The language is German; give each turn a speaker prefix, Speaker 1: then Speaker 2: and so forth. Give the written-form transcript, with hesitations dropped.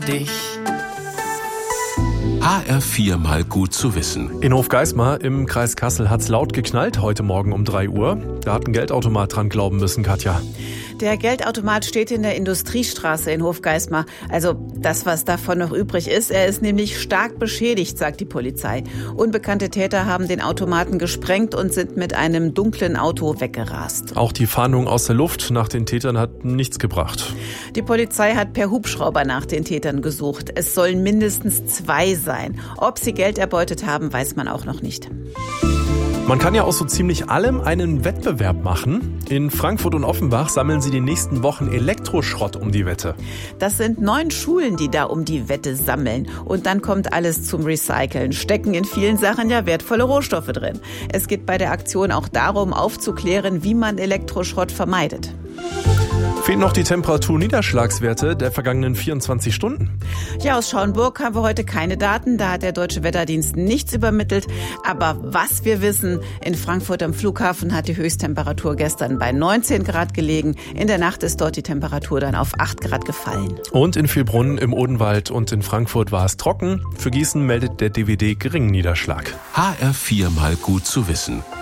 Speaker 1: dich. HR4 mal gut zu wissen.
Speaker 2: In Hofgeismar im Kreis Kassel hat's laut geknallt heute Morgen um 3 Uhr. Da hat ein Geldautomat dran glauben müssen, Katja.
Speaker 3: Der Geldautomat steht in der Industriestraße in Hofgeismar. Also das, was davon noch übrig ist. Er ist nämlich stark beschädigt, sagt die Polizei. Unbekannte Täter haben den Automaten gesprengt und sind mit einem dunklen Auto weggerast.
Speaker 2: Auch die Fahndung aus der Luft nach den Tätern hat nichts gebracht.
Speaker 3: Die Polizei hat per Hubschrauber nach den Tätern gesucht. Es sollen mindestens 2 sein. Ob sie Geld erbeutet haben, weiß man auch noch nicht.
Speaker 2: Man kann ja aus so ziemlich allem einen Wettbewerb machen. In Frankfurt und Offenbach sammeln sie die nächsten Wochen Elektroschrott um die Wette.
Speaker 3: Das sind 9 Schulen, die da um die Wette sammeln. Und dann kommt alles zum Recyceln. Stecken in vielen Sachen ja wertvolle Rohstoffe drin. Es geht bei der Aktion auch darum, aufzuklären, wie man Elektroschrott vermeidet.
Speaker 2: Fehlen noch die Temperatur-Niederschlagswerte der vergangenen 24 Stunden.
Speaker 3: Ja, aus Schauenburg haben wir heute keine Daten. Da hat der Deutsche Wetterdienst nichts übermittelt. Aber was wir wissen, in Frankfurt am Flughafen hat die Höchsttemperatur gestern bei 19 Grad gelegen. In der Nacht ist dort die Temperatur dann auf 8 Grad gefallen.
Speaker 2: Und in Vilbrunnen im Odenwald und in Frankfurt war es trocken. Für Gießen meldet der DWD geringen Niederschlag.
Speaker 1: HR4 mal gut zu wissen.